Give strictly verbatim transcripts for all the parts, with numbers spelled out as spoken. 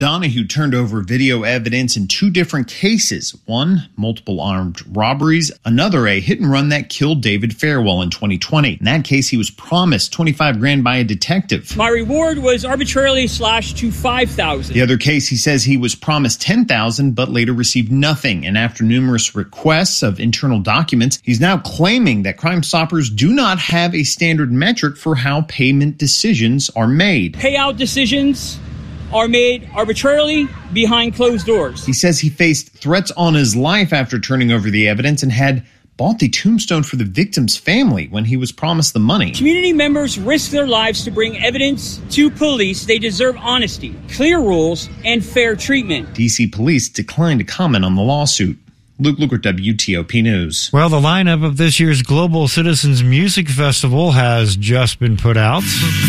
Donahue turned over video evidence in two different cases. One, multiple armed robberies. Another, a hit and run that killed David Fairwell in twenty twenty. In that case, he was promised twenty-five grand by a detective. My reward was arbitrarily slashed to five thousand. The other case, he says he was promised ten thousand, but later received nothing. And after numerous requests of internal documents, he's now claiming that Crime Stoppers do not have a standard metric for how payment decisions are made. Payout decisions are made arbitrarily behind closed doors. He says he faced threats on his life after turning over the evidence and had bought the tombstone for the victim's family when he was promised the money. Community members risk their lives to bring evidence to police. They deserve honesty, clear rules, and fair treatment. D C police declined to comment on the lawsuit. Luke Lukert, W T O P News. Well, the lineup of this year's Global Citizens Music Festival has just been put out.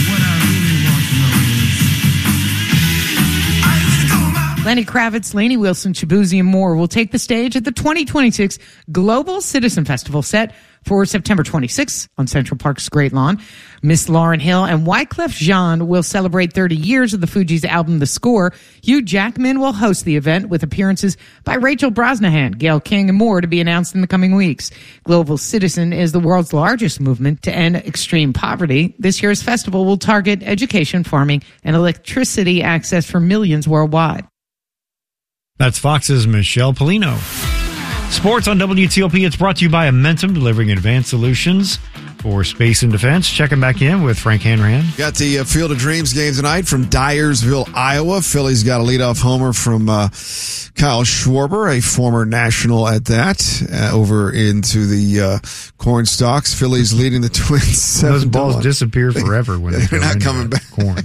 Lenny Kravitz, Lainey Wilson, Shabuzi, and more will take the stage at the twenty twenty-six Global Citizen Festival set for September twenty-sixth on Central Park's Great Lawn. Miss Lauryn Hill and Wyclef Jean will celebrate thirty years of the Fugees' album The Score. Hugh Jackman will host the event with appearances by Rachel Brosnahan, Gayle King, and more to be announced in the coming weeks. Global Citizen is the world's largest movement to end extreme poverty. This year's festival will target education, farming, and electricity access for millions worldwide. That's Fox's Michelle Polino. Sports on W T O P. It's brought to you by Amentum, delivering advanced solutions for space and defense. Checking back in with Frank Hanrahan. Got the uh, Field of Dreams game tonight from Dyersville, Iowa. Philly's got a leadoff homer from uh, Kyle Schwarber, a former national at that, uh, over into the uh, corn stalks. Philly's leading the Twins. Those balls disappear forever when they're not coming back. Corn.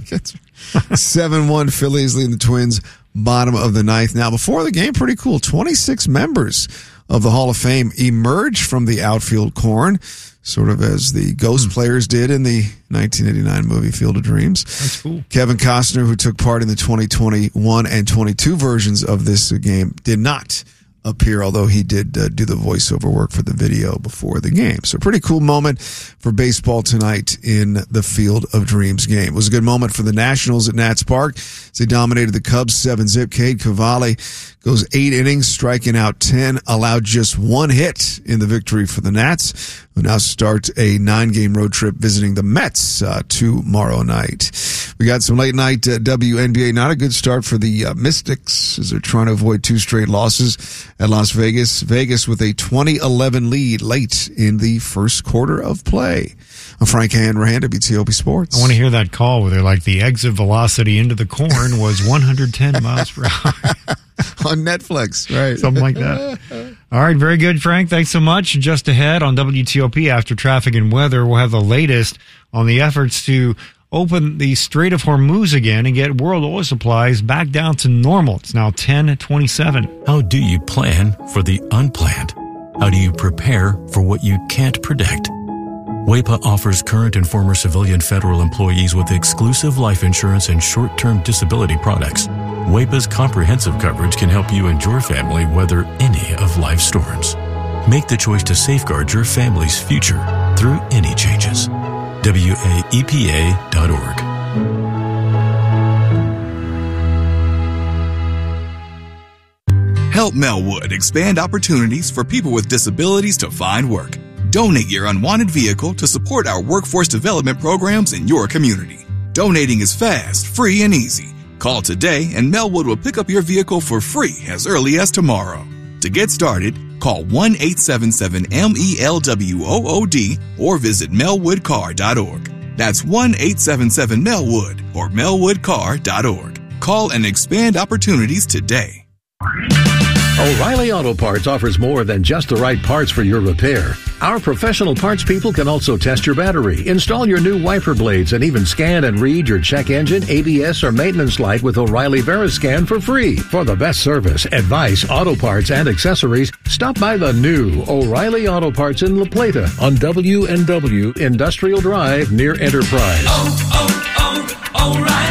seven one Phillies leading the Twins, bottom of the ninth. Now, before the game, pretty cool. twenty-six members of the Hall of Fame emerged from the outfield corn, sort of as the Ghost mm. players did in the nineteen eighty-nine movie Field of Dreams. That's cool. Kevin Costner, who took part in the twenty twenty-one and twenty-two versions of this game, did not appear, although he did uh, do the voiceover work for the video before the game. So pretty cool moment for baseball tonight in the Field of Dreams game. It was a good moment for the Nationals at Nats Park as they dominated the Cubs seven zip. Cade Cavalli goes eight innings, striking out ten, allowed just one hit in the victory for the Nats, who now start a nine-game road trip visiting the Mets uh, tomorrow night. We got some late-night uh, W N B A. Not a good start for the uh, Mystics as they're trying to avoid two straight losses at Las Vegas. Vegas with a twenty eleven lead late in the first quarter of play. I'm Frank Hanrahan, W T O P Sports. I want to hear that call where they're like the exit velocity into the corn was one hundred ten miles per hour. On Netflix, right? Something like that. All right, very good, Frank. Thanks so much. Just ahead on W T O P after traffic and weather, we'll have the latest on the efforts to open the Strait of Hormuz again and get world oil supplies back down to normal. It's now ten twenty-seven. How do you plan for the unplanned? How do you prepare for what you can't predict? W E P A offers current and former civilian federal employees with exclusive life insurance and short-term disability products. W E P A's comprehensive coverage can help you and your family weather any of life's storms. Make the choice to safeguard your family's future through any changes. W A E P A dot org. Help Melwood expand opportunities for people with disabilities to find work. Donate your unwanted vehicle to support our workforce development programs in your community. Donating is fast, free, and easy. Call today and Melwood will pick up your vehicle for free as early as tomorrow. To get started, call one eight seven seven M E L W O O D or visit melwood car dot org. That's one eight seven seven Melwood or melwood car dot org. Call and expand opportunities today. O'Reilly Auto Parts offers more than just the right parts for your repair. Our professional parts people can also test your battery, install your new wiper blades, and even scan and read your check engine, A B S, or maintenance light with O'Reilly Veriscan for free. For the best service, advice, auto parts, and accessories, stop by the new O'Reilly Auto Parts in La Plata on W and W Industrial Drive near Enterprise. Oh,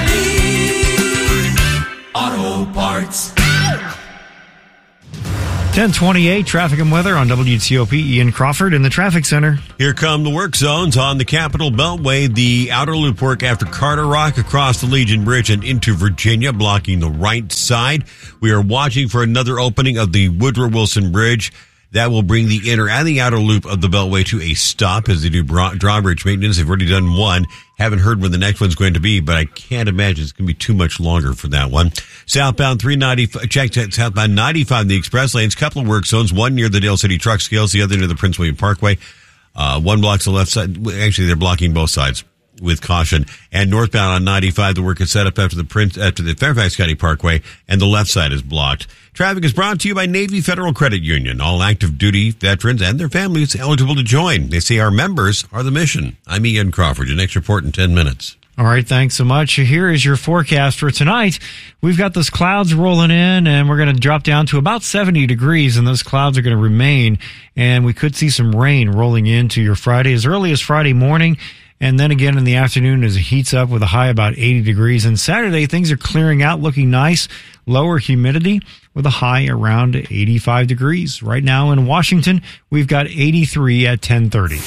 oh, oh, O'Reilly Auto Parts. ten twenty-eight, traffic and weather on W T O P. Ian Crawford in the traffic center. Here come the work zones on the Capitol Beltway. The outer loop work after Carter Rock across the Legion Bridge and into Virginia, blocking the right side. We are watching for another opening of the Woodrow Wilson Bridge. That will bring the inner and the outer loop of the Beltway to a stop as they do drawbridge maintenance. They've already done one. Haven't heard when the next one's going to be, but I can't imagine it's going to be too much longer for that one. Southbound three ninety-five, check southbound ninety-five, the express lanes, couple of work zones, one near the Dale City Truck Scales, the other near the Prince William Parkway. Uh, one blocks the left side. Actually, they're blocking both sides with caution. And northbound on ninety-five, the work is set up after the Prince, after the Fairfax County Parkway, and the left side is blocked. Traffic is brought to you by Navy Federal Credit Union. All active duty veterans and their families eligible to join. They say our members are the mission. I'm Ian Crawford. Your next report in ten minutes. All right, thanks so much. Here is your forecast for tonight. We've got those clouds rolling in, and we're going to drop down to about seventy degrees, and those clouds are going to remain, and we could see some rain rolling into your Friday as early as Friday morning. And then again in the afternoon as it heats up with a high about eighty degrees. And Saturday, things are clearing out, looking nice. Lower humidity with a high around eighty-five degrees. Right now in Washington, we've got eighty-three at ten thirty.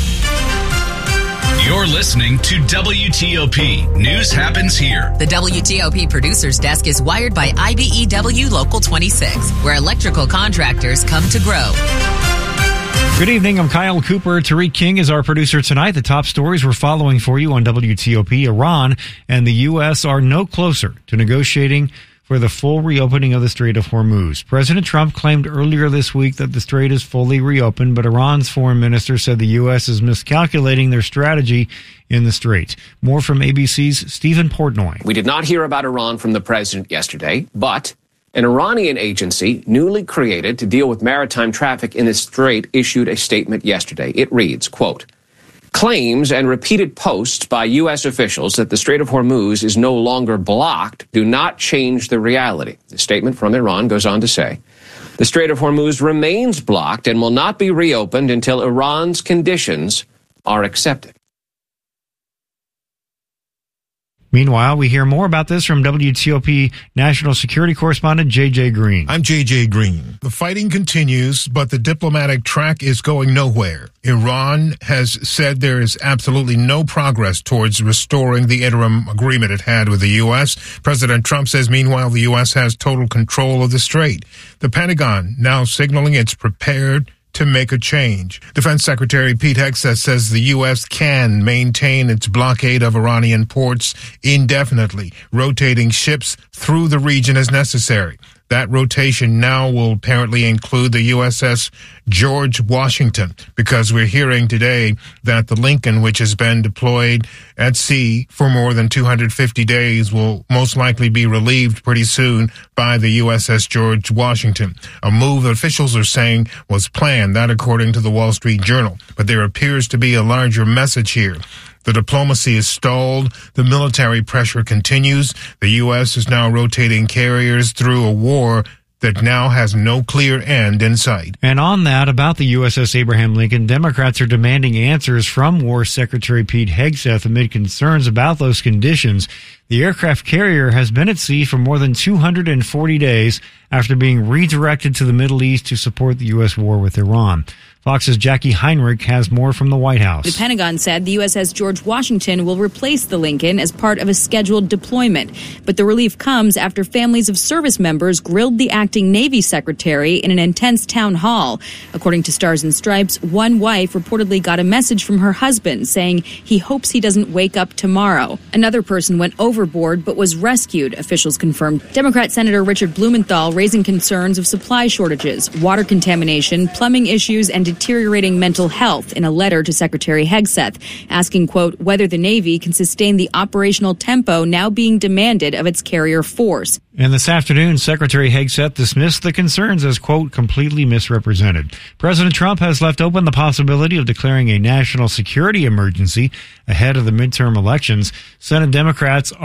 You're listening to W T O P. News happens here. The W T O P producer's desk is wired by I B E W Local twenty-six, where electrical contractors come to grow. Good evening. I'm Kyle Cooper. Tariq King is our producer tonight. The top stories we're following for you on W T O P. Iran and the U S are no closer to negotiating for the full reopening of the Strait of Hormuz. President Trump claimed earlier this week that the strait is fully reopened, but Iran's foreign minister said the U S is miscalculating their strategy in the strait. More from A B C's Stephen Portnoy. We did not hear about Iran from the president yesterday, but an Iranian agency newly created to deal with maritime traffic in the strait issued a statement yesterday. It reads, quote, claims and repeated posts by U S officials that the Strait of Hormuz is no longer blocked do not change the reality. The statement from Iran goes on to say, the Strait of Hormuz remains blocked and will not be reopened until Iran's conditions are accepted. Meanwhile, we hear more about this from W T O P national security correspondent J J Green. I'm J J Green. The fighting continues, but the diplomatic track is going nowhere. Iran has said there is absolutely no progress towards restoring the interim agreement it had with the U S. President Trump says, meanwhile, the U S has total control of the strait. The Pentagon now signaling it's prepared to make a change. Defense Secretary Pete Hegseth says the U S can maintain its blockade of Iranian ports indefinitely, rotating ships through the region as necessary. That rotation now will apparently include the U S S George Washington, because we're hearing today that the Lincoln, which has been deployed at sea for more than two hundred fifty days, will most likely be relieved pretty soon by the U S S George Washington, a move that officials are saying was planned, that according to the Wall Street Journal. But there appears to be a larger message here. The diplomacy is stalled. The military pressure continues. The U S is now rotating carriers through a war that now has no clear end in sight. And on that, about the U S S Abraham Lincoln, Democrats are demanding answers from War Secretary Pete Hegseth amid concerns about those conditions. The aircraft carrier has been at sea for more than two hundred forty days after being redirected to the Middle East to support the U S war with Iran. Fox's Jackie Heinrich has more from the White House. The Pentagon said the U S S George Washington will replace the Lincoln as part of a scheduled deployment. But the relief comes after families of service members grilled the acting Navy secretary in an intense town hall. According to Stars and Stripes, one wife reportedly got a message from her husband saying he hopes he doesn't wake up tomorrow. Another person went overboard but was rescued, officials confirmed. Democrat Senator Richard Blumenthal raising concerns of supply shortages, water contamination, plumbing issues, and deteriorating mental health in a letter to Secretary Hegseth, asking, quote, whether the Navy can sustain the operational tempo now being demanded of its carrier force. And this afternoon, Secretary Hegseth dismissed the concerns as, quote, completely misrepresented. President Trump has left open the possibility of declaring a national security emergency ahead of the midterm elections. Senate Democrats are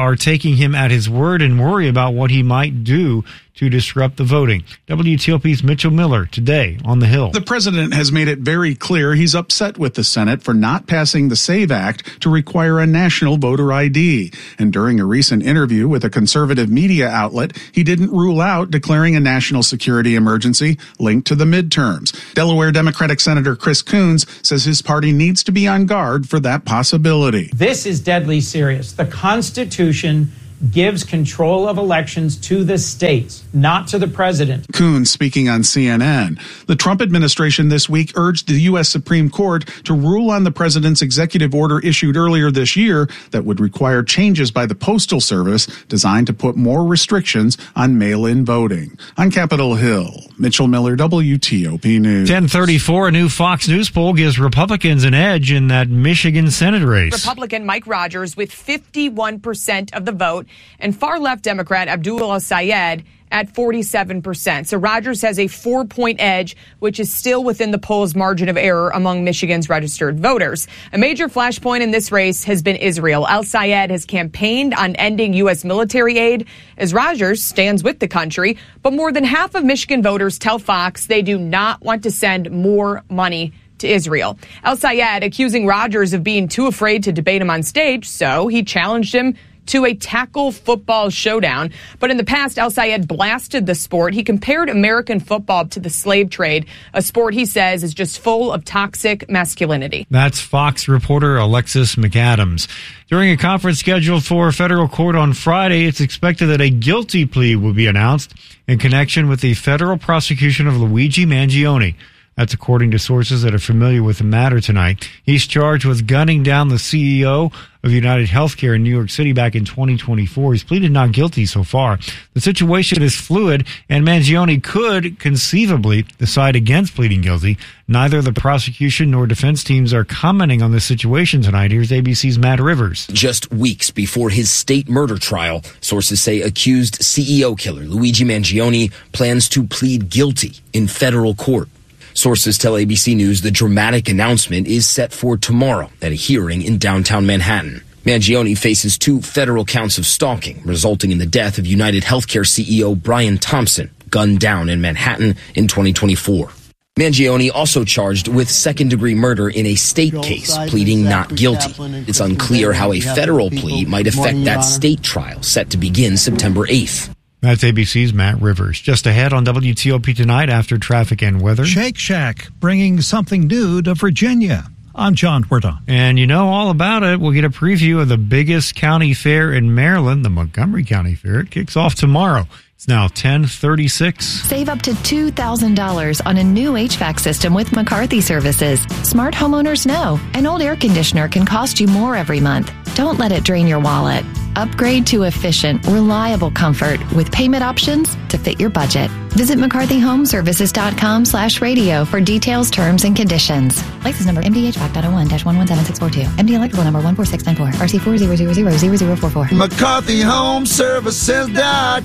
are taking him at his word and worry about what he might do to disrupt the voting. W T O P's Mitchell Miller today on the Hill. The president has made it very clear he's upset with the Senate for not passing the SAVE Act to require a national voter I D. And during a recent interview with a conservative media outlet, he didn't rule out declaring a national security emergency linked to the midterms. Delaware Democratic Senator Chris Coons says his party needs to be on guard for that possibility. This is deadly serious. The Constitution gives control of elections to the states, not to the president. Coons speaking on C N N. The Trump administration this week urged the U S Supreme Court to rule on the president's executive order issued earlier this year that would require changes by the Postal Service designed to put more restrictions on mail-in voting. On Capitol Hill, Mitchell Miller, W T O P News. ten thirty-four, a new Fox News poll gives Republicans an edge in that Michigan Senate race. Republican Mike Rogers with fifty-one percent of the vote, and far-left Democrat Abdul El-Sayed at forty-seven percent. So Rogers has a four-point edge, which is still within the poll's margin of error among Michigan's registered voters. A major flashpoint in this race has been Israel. El-Sayed has campaigned on ending U S military aid as Rogers stands with the country. But more than half of Michigan voters tell Fox they do not want to send more money to Israel. El-Sayed accusing Rogers of being too afraid to debate him on stage, so he challenged him to a tackle football showdown. But in the past, El-Sayed blasted the sport. He compared American football to the slave trade, a sport he says is just full of toxic masculinity. That's Fox reporter Alexis McAdams. During a conference scheduled for federal court on Friday, it's expected that a guilty plea will be announced in connection with the federal prosecution of Luigi Mangione. That's according to sources that are familiar with the matter tonight. He's charged with gunning down the C E O of United Healthcare in New York City back in twenty twenty-four. He's pleaded not guilty so far. The situation is fluid, and Mangione could conceivably decide against pleading guilty. Neither the prosecution nor defense teams are commenting on this situation tonight. Here's A B C's Matt Rivers. Just weeks before his state murder trial, sources say accused C E O killer Luigi Mangione plans to plead guilty in federal court. Sources tell A B C News the dramatic announcement is set for tomorrow at a hearing in downtown Manhattan. Mangione faces two federal counts of stalking, resulting in the death of United Healthcare C E O Brian Thompson, gunned down in Manhattan in twenty twenty-four. Mangione also charged with second-degree murder in a state case, pleading not guilty. It's unclear how a federal plea might affect that state trial set to begin September eighth. That's A B C's Matt Rivers. Just ahead on W T O P tonight after traffic and weather. Shake Shack, bringing something new to Virginia. I'm John Huerta. And you know all about it. We'll get a preview of the biggest county fair in Maryland, the Montgomery County Fair. It kicks off tomorrow. It's now ten thirty-six. Save up to two thousand dollars on a new H V A C system with McCarthy Services. Smart homeowners know an old air conditioner can cost you more every month. Don't let it drain your wallet. Upgrade to efficient, reliable comfort with payment options to fit your budget. Visit McCarthy Home Services dot com slash radio for details, terms, and conditions. License number M D H V A C dot oh one dash one one seven six four two. M D electrical number one four six nine four. R C four zero zero zero zero zero four four. McCarthy Home Services dot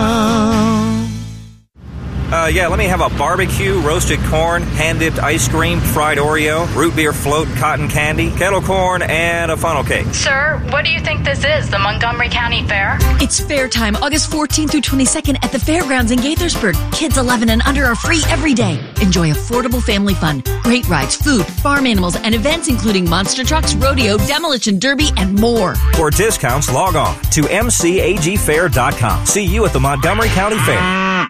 com. Uh, yeah, let me have a barbecue, roasted corn, hand-dipped ice cream, fried Oreo, root beer float, cotton candy, kettle corn, and a funnel cake. Sir, what do you think this is, the Montgomery County Fair? It's fair time, August fourteenth through twenty-second at the fairgrounds in Gaithersburg. Kids eleven and under are free every day. Enjoy affordable family fun, great rides, food, farm animals, and events including monster trucks, rodeo, demolition derby, and more. For discounts, log on to M C A G fair dot com. See you at the Montgomery County Fair.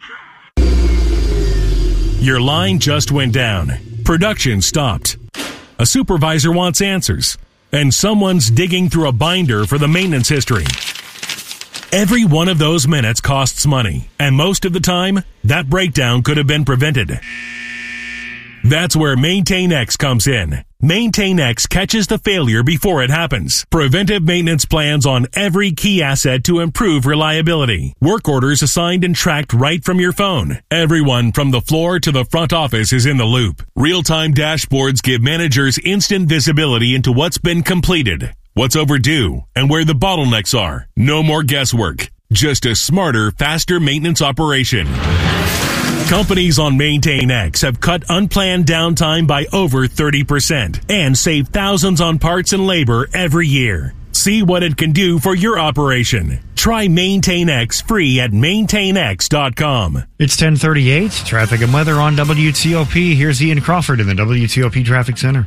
Your line just went down. Production stopped. A supervisor wants answers. And someone's digging through a binder for the maintenance history. Every one of those minutes costs money. And most of the time, that breakdown could have been prevented. That's where MaintainX comes in. MaintainX catches the failure before it happens. Preventive maintenance plans on every key asset to improve reliability. Work orders assigned and tracked right from your phone. Everyone from the floor to the front office is in the loop. Real-time dashboards give managers instant visibility into what's been completed, what's overdue, and where the bottlenecks are. No more guesswork. Just a smarter, faster maintenance operation. Companies on MaintainX have cut unplanned downtime by over thirty percent and saved thousands on parts and labor every year. See what it can do for your operation. Try Maintain X free at maintain x dot com. It's ten thirty-eight. Traffic and weather on W T O P. Here's Ian Crawford in the W T O P Traffic Center.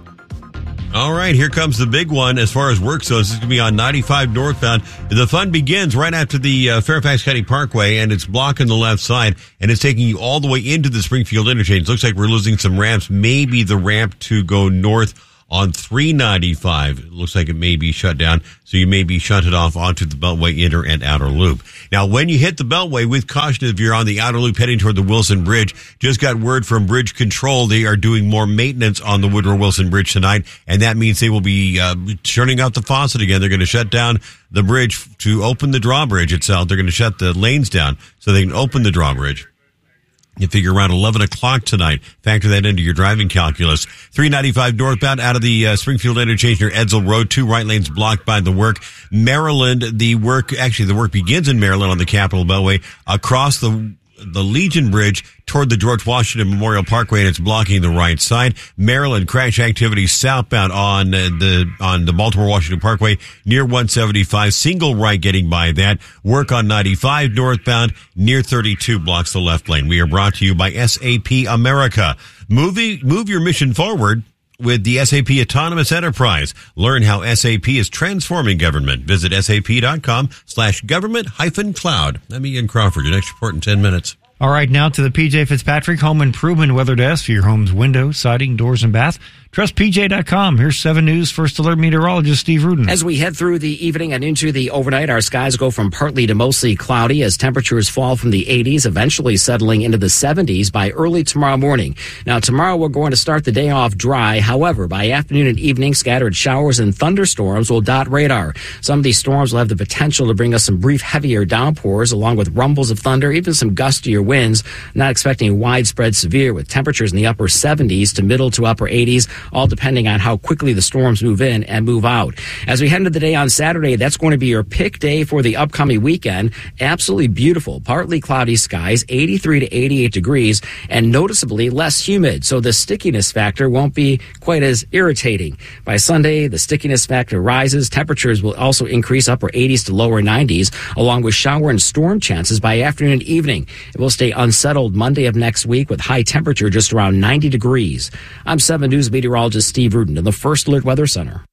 All right, here comes the big one as far as work goes. This is going to be on ninety-five northbound. The fun begins right after the uh, Fairfax County Parkway, and it's blocking the left side, and it's taking you all the way into the Springfield interchange. Looks like we're losing some ramps, maybe the ramp to go north on three ninety-five. It looks like it may be shut down, so you may be shunted off onto the Beltway inner and outer loop. Now, when you hit the Beltway, with caution if you're on the outer loop heading toward the Wilson Bridge, just got word from Bridge Control. They are doing more maintenance on the Woodrow Wilson Bridge tonight, and that means they will be uh, turning out the faucet again. They're going to shut down the bridge to open the drawbridge itself. They're going to shut the lanes down so they can open the drawbridge. You figure around eleven o'clock tonight. Factor that into your driving calculus. three ninety-five northbound out of the uh, Springfield interchange near Edsel Road. Two right lanes blocked by the work. Maryland, the work, actually the work begins in Maryland on the Capitol Beltway across the the Legion Bridge toward the George Washington Memorial Parkway, and it's blocking the right side. Maryland, crash activity southbound on uh, the on the Baltimore Washington Parkway near one seventy-five. Single right getting by that. Work on ninety-five northbound near thirty-two blocks the left lane. We are brought to you by S A P America. Moving, move your mission forward with the S A P Autonomous Enterprise. Learn how S A P is transforming government. Visit sap.com slash government hyphen cloud. I'm Ian Crawford. Your next report in ten minutes. All right, now to the P J Fitzpatrick Home Improvement Weather Desk for your home's windows, siding, doors, and bath. Trust P J dot com. Here's seven News First Alert meteorologist Steve Rudin. As we head through the evening and into the overnight, our skies go from partly to mostly cloudy as temperatures fall from the eighties, eventually settling into the seventies by early tomorrow morning. Now, tomorrow we're going to start the day off dry. However, by afternoon and evening, scattered showers and thunderstorms will dot radar. Some of these storms will have the potential to bring us some brief heavier downpours along with rumbles of thunder, even some gustier winds. Not expecting widespread severe with temperatures in the upper seventies to middle to upper eighties, all depending on how quickly the storms move in and move out. As we head into the day on Saturday, that's going to be your pick day for the upcoming weekend. Absolutely beautiful, partly cloudy skies, eighty-three to eighty-eight degrees, and noticeably less humid, so the stickiness factor won't be quite as irritating. By Sunday, the stickiness factor rises. Temperatures will also increase upper eighties to lower nineties, along with shower and storm chances by afternoon and evening. It will stay unsettled Monday of next week with high temperature just around ninety degrees. I'm seven News meteorologist Steve Rudin in the First Alert Weather Center.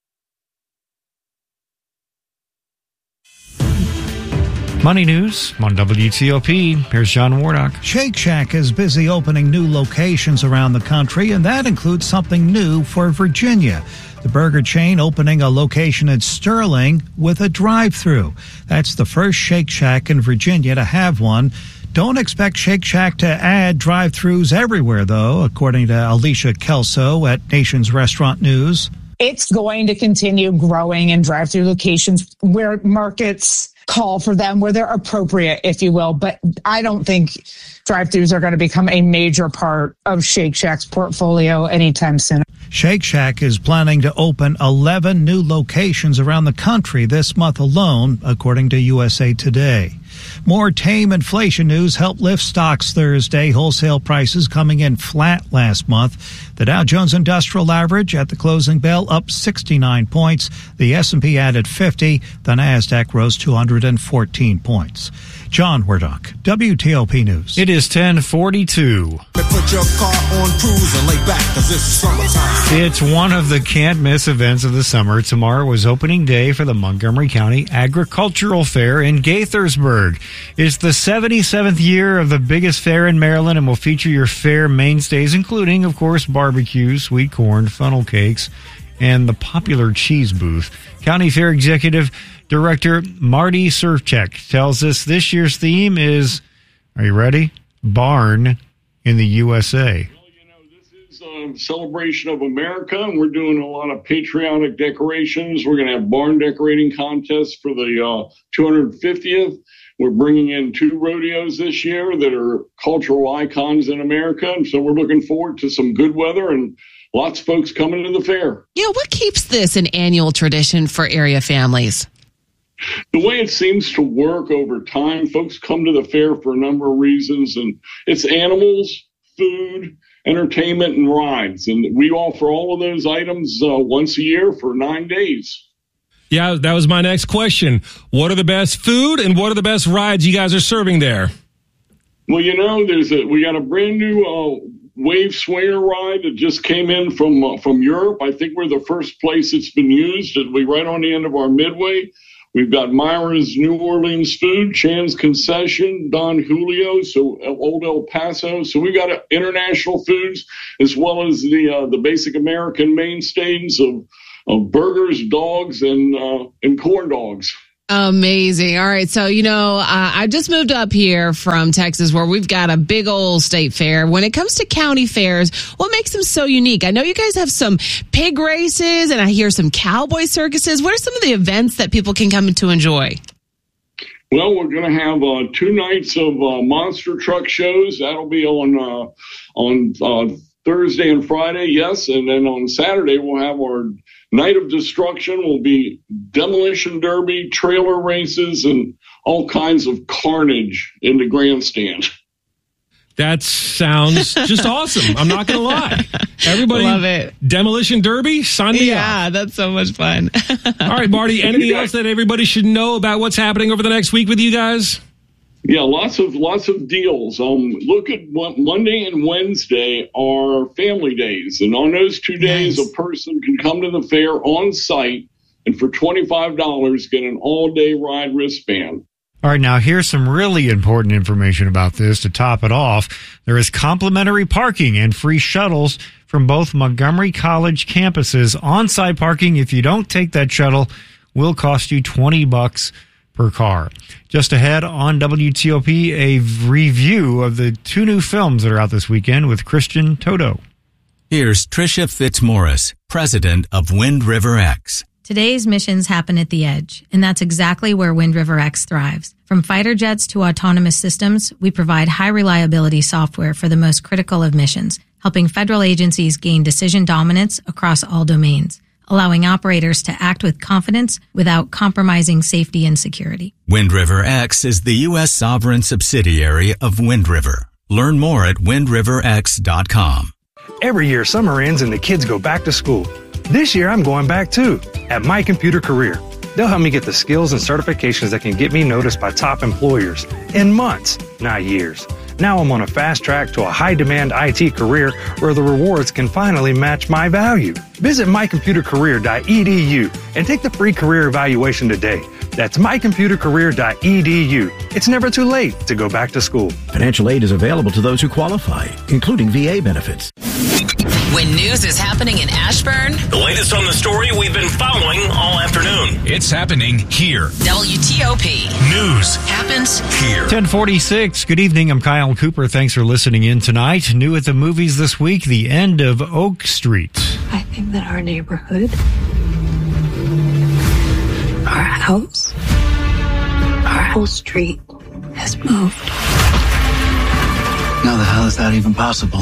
Money News on W T O P. Here's John Wardock. Shake Shack is busy opening new locations around the country, and that includes something new for Virginia. The burger chain opening a location in Sterling with a drive-thru. That's the first Shake Shack in Virginia to have one. Don't expect Shake Shack to add drive-thrus everywhere, though, according to Alicia Kelso at Nation's Restaurant News. It's going to continue growing in drive-thru locations where markets call for them, where they're appropriate, if you will. But I don't think drive-thrus are going to become a major part of Shake Shack's portfolio anytime soon. Shake Shack is planning to open eleven new locations around the country this month alone, according to U S A Today. More tame inflation news helped lift stocks Thursday. Wholesale prices coming in flat last month. The Dow Jones Industrial Average at the closing bell up sixty-nine points. The S and P added fifty. The Nasdaq rose two hundred fourteen points. John Wardock, W T O P News. It is ten forty-two. Put your car on cruise and lay back, 'cause it's summertime. It's one of the can't-miss events of the summer. Tomorrow was opening day for the Montgomery County Agricultural Fair in Gaithersburg. It's the seventy-seventh year of the biggest fair in Maryland and will feature your fair mainstays, including, of course, barbecue, sweet corn, funnel cakes, and the popular cheese booth. County Fair Executive Director Marty Surchek tells us this year's theme is, are you ready? Barn in the U S A. A celebration of America, and we're doing a lot of patriotic decorations. We're going to have barn decorating contests for the uh, two hundred fiftieth. We're bringing in two rodeos this year that are cultural icons in America, and so we're looking forward to some good weather and lots of folks coming to the fair. Yeah, what keeps this an annual tradition for area families? The way it seems to work over time, folks come to the fair for a number of reasons, and it's animals, food, entertainment, and rides. And we offer all of those items uh, once a year for nine days. Yeah, that was my next question. What are the best food and what are the best rides you guys are serving there? Well, you know, there's a we got a brand new uh, wave swinger ride that just came in from uh, from Europe. I think we're the first place it's been used. It'll be right on the end of our midway. We've got Myra's New Orleans Food, Chan's Concession, Don Julio, so Old El Paso. So we've got uh, international foods as well as the uh, the basic American mainstays of of burgers, dogs, and uh, and corn dogs. Amazing. All right. So, you know, uh, I just moved up here from Texas where we've got a big old state fair. When it comes to county fairs, what makes them so unique? I know you guys have some pig races and I hear some cowboy circuses. What are some of the events that people can come to enjoy? Well, we're going to have uh, two nights of uh, monster truck shows. That'll be on uh, on uh, Thursday and Friday, yes. And then on Saturday, we'll have our Night of Destruction. Will be demolition derby, trailer races, and all kinds of carnage in the grandstand. That sounds just awesome. I'm not going to lie. Everybody love it. Demolition derby, sign me yeah, up. That's so much fun. All right, Marty, anything else that everybody should know about what's happening over the next week with you guys? Yeah, lots of lots of deals. Um, look at what Monday and Wednesday are family days, and on those two days, nice. A person can come to the fair on site, and for twenty-five dollars, get an all-day ride wristband. All right, now here's some really important information about this to top it off. There is complimentary parking and free shuttles from both Montgomery College campuses. On-site parking, if you don't take that shuttle, will cost you twenty bucks per car. Just ahead on W T O P, a review of the two new films that are out this weekend with Christian Toto. Here's Tricia Fitzmaurice, president of Wind River X. Today's missions happen at the edge, and that's exactly where Wind River X thrives. From fighter jets to autonomous systems, we provide high-reliability software for the most critical of missions, helping federal agencies gain decision dominance across all domains, allowing operators to act with confidence without compromising safety and security. Wind River X is the U S sovereign subsidiary of Wind River. Learn more at wind river x dot com. Every year, summer ends and the kids go back to school. This year, I'm going back too, at My Computer Career. They'll help me get the skills and certifications that can get me noticed by top employers in months, not years. Now I'm on a fast track to a high-demand I T career where the rewards can finally match my value. Visit my computer career dot e d u and take the free career evaluation today. That's my computer career dot e d u. It's never too late to go back to school. Financial aid is available to those who qualify, including V A benefits. When news is happening in Ashburn, the latest on the story we've been following all afternoon. It's happening here. W T O P News happens here. ten forty-six. Good evening. I'm Kyle Cooper. Thanks for listening in tonight. New at the movies this week, the end of Oak Street. I think that our neighborhood, our house, our whole street has moved. How the hell is that even possible?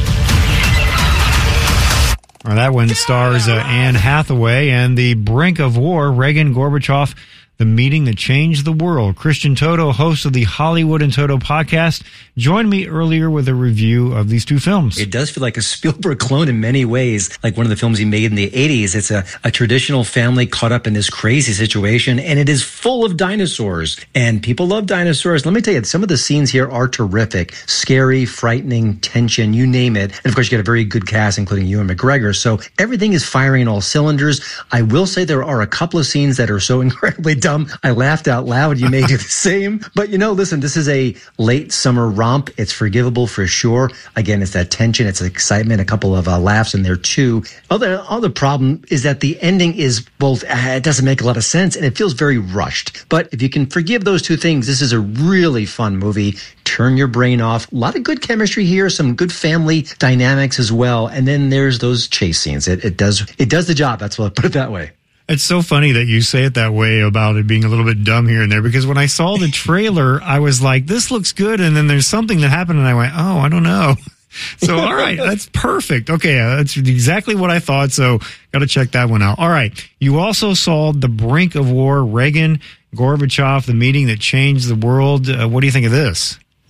Well, that one stars uh, Anne Hathaway and The Brink of War, Reagan Gorbachev, the meeting that changed the world. Christian Toto, host of the Hollywood and Toto podcast, joined me earlier with a review of these two films. It does feel like a Spielberg clone in many ways, like one of the films he made in the eighties. It's a, a traditional family caught up in this crazy situation, and it is full of dinosaurs. And people love dinosaurs. Let me tell you, some of the scenes here are terrific. Scary, frightening, tension, you name it. And of course, you get a very good cast, including Ewan McGregor. So everything is firing on all cylinders. I will say there are a couple of scenes that are so incredibly dumb. I laughed out loud. You may do the same. But, you know, listen, this is a late summer romp. It's forgivable for sure. Again, it's that tension. It's excitement. A couple of uh, laughs in there, too. Other, other problem is that the ending is, well, it doesn't make a lot of sense, and it feels very rushed. But if you can forgive those two things, this is a really fun movie. Turn your brain off. A lot of good chemistry here. Some good family dynamics as well. And then there's those chase scenes. It, it does it does the job. That's what I'll put it that way. It's so funny that you say it that way about it being a little bit dumb here and there, because when I saw the trailer, I was like, this looks good. And then there's something that happened and I went, oh, I don't know. So, all right, that's perfect. Okay, that's exactly what I thought. So got to check that one out. All right. You also saw The Brink of War, Reagan Gorbachev, the meeting that changed the world. Uh, what do you think of this?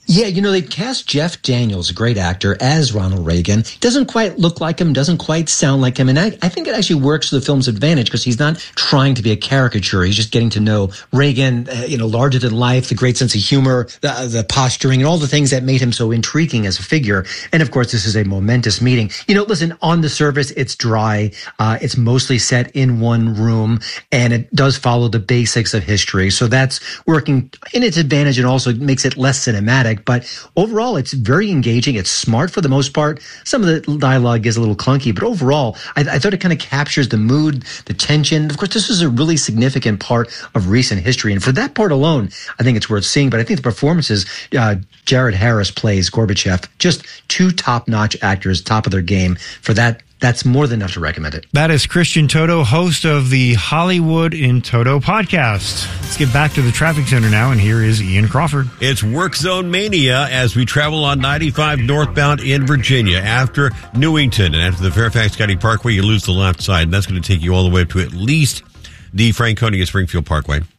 Yeah, you know, they cast Jeff Daniels, a great actor, as Ronald Reagan. Doesn't quite look like him, doesn't quite sound like him. And I, I think it actually works to the film's advantage because he's not trying to be a caricature. He's just getting to know Reagan, uh, you know, larger than life, the great sense of humor, the, the posturing, and all the things that made him so intriguing as a figure. And of course, this is a momentous meeting. You know, listen, on the surface, it's dry. Uh, it's mostly set in one room, and it does follow the basics of history. So that's working in its advantage and also makes it less cinematic. But overall, it's very engaging. It's smart for the most part. Some of the dialogue is a little clunky, but overall, I, I thought it kind of captures the mood, the tension. Of course, this is a really significant part of recent history. And for that part alone, I think it's worth seeing. But I think the performances, uh, Jared Harris plays Gorbachev, just two top-notch actors, top of their game. For that, that's more than enough to recommend it. That is Christian Toto, host of the Hollywood in Toto podcast. Let's get back to the traffic center now, and here is Ian Crawford. It's Work Zone Mania as we travel on ninety-five northbound in Virginia. After Newington and after the Fairfax County Parkway, you lose the left side, and that's going to take you all the way up to at least the Franconia Springfield Parkway. And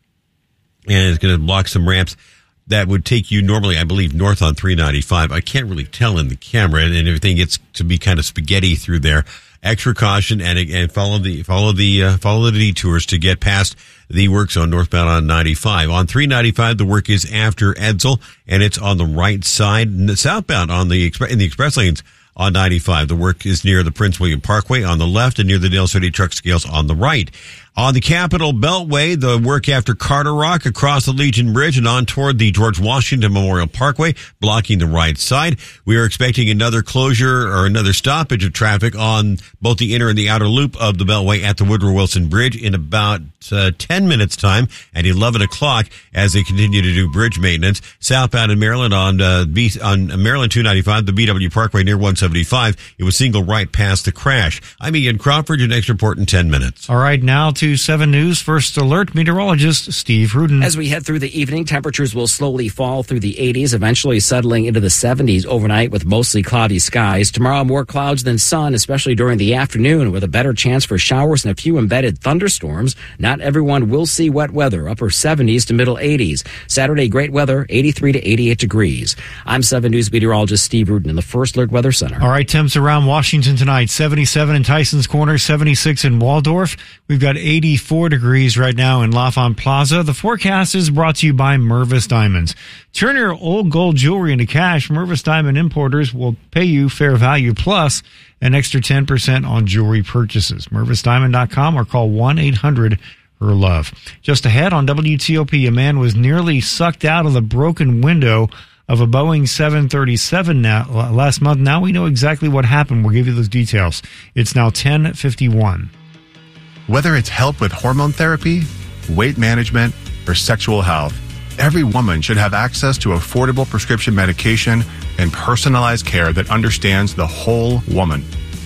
it's going to block some ramps that would take you normally, I believe, north on three ninety-five. I can't really tell in the camera, and everything gets to be kind of spaghetti through there. Extra caution and and follow the follow the uh, follow the detours to get past the work zone northbound on ninety-five. On three ninety-five, the work is after Edsel, and it's on the right side. And the southbound on the in the express lanes on ninety-five, the work is near the Prince William Parkway on the left and near the Dale City truck scales on the right. On the Capitol Beltway, the work after Carter Rock across the Legion Bridge and on toward the George Washington Memorial Parkway, blocking the right side. We are expecting another closure or another stoppage of traffic on both the inner and the outer loop of the Beltway at the Woodrow Wilson Bridge in about uh, ten minutes time at eleven o'clock as they continue to do bridge maintenance. Southbound in Maryland on uh, B, on Maryland two ninety-five, the B W Parkway near one seventy-five. It was single right past the crash. I'm Ian Crawford, your next report in ten minutes. All right, now to seven News First Alert meteorologist Steve Rudin. As we head through the evening, temperatures will slowly fall through the eighties, eventually settling into the seventies overnight with mostly cloudy skies. Tomorrow, more clouds than sun, especially during the afternoon, with a better chance for showers and a few embedded thunderstorms. Not everyone will see wet weather, upper seventies to middle eighties. Saturday, great weather, eighty-three to eighty-eight degrees. I'm seven News meteorologist Steve Rudin in the First Alert Weather Center. All right, temps around Washington tonight, seventy-seven in Tyson's Corner, seventy-six in Waldorf. We've got eighty-four degrees right now in L'Enfant Plaza. The forecast is brought to you by Mervis Diamonds. Turn your old gold jewelry into cash. Mervis Diamond Importers will pay you fair value plus an extra ten percent on jewelry purchases. Mervis Diamond dot com or call one eight hundred her love. Just ahead on W T O P, a man was nearly sucked out of the broken window of a Boeing seven thirty-seven now, last month. Now we know exactly what happened. We'll give you those details. It's now ten fifty-one. Whether it's help with hormone therapy, weight management, or sexual health, every woman should have access to affordable prescription medication and personalized care that understands the whole woman.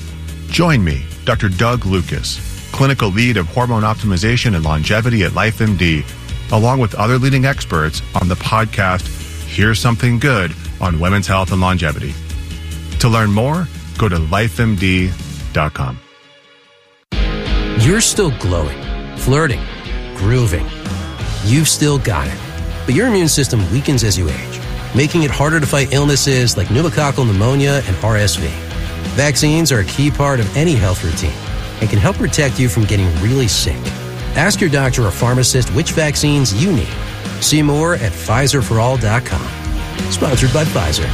Join me, Doctor Doug Lucas, clinical lead of hormone optimization and longevity at LifeMD, along with other leading experts on the podcast Here's Something Good on Women's Health and Longevity. To learn more, go to life M D dot com. You're still glowing, flirting, grooving. You've still got it. But your immune system weakens as you age, making it harder to fight illnesses like pneumococcal pneumonia and R S V. Vaccines are a key part of any health routine and can help protect you from getting really sick. Ask your doctor or pharmacist which vaccines you need. See more at Pfizer for all dot com. Sponsored by Pfizer.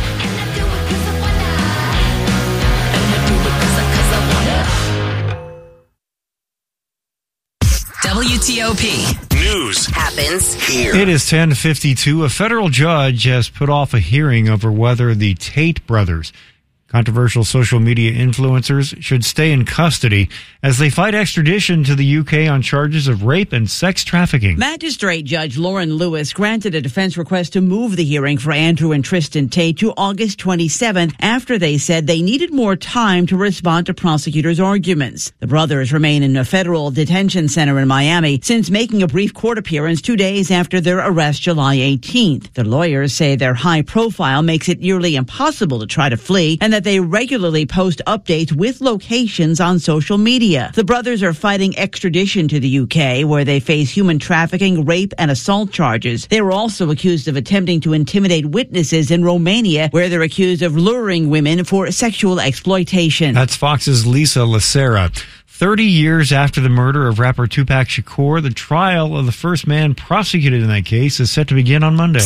W T O P. News happens here. It is ten fifty-two. A federal judge has put off a hearing over whether the Tate brothers, controversial social media influencers, should stay in custody as they fight extradition to the U K on charges of rape and sex trafficking. Magistrate Judge Lauren Lewis granted a defense request to move the hearing for Andrew and Tristan Tate to August twenty-seventh after they said they needed more time to respond to prosecutors' arguments. The brothers remain in a federal detention center in Miami since making a brief court appearance two days after their arrest July eighteenth. Their lawyers say their high profile makes it nearly impossible to try to flee and that that they regularly post updates with locations on social media. The brothers are fighting extradition to the U K, where they face human trafficking, rape, and assault charges. They were also accused of attempting to intimidate witnesses in Romania, where they're accused of luring women for sexual exploitation. That's Fox's Lisa Lacera. thirty years after the murder of rapper Tupac Shakur, the trial of the first man prosecuted in that case is set to begin on Monday.